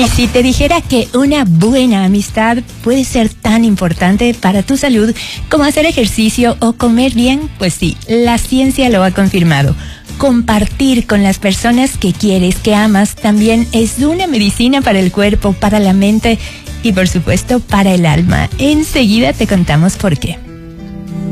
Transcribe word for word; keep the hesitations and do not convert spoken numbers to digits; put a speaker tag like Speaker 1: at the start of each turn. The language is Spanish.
Speaker 1: Y si te dijera que una buena amistad puede ser tan importante para tu salud como hacer ejercicio o comer bien, pues sí, la ciencia lo ha confirmado. Compartir con las personas que quieres, que amas, también es una medicina para el cuerpo, para la mente y por supuesto para el alma. Enseguida te contamos por qué.